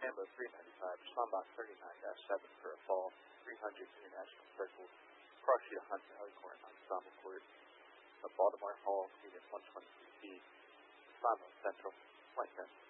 Tambo 395, respond box 39-7 for a fall, 300 International Circle, cross sheet of Hunt Valley Court, Ensemble Court, of Baltimore Hall, unit 123B, Central, Flight 10.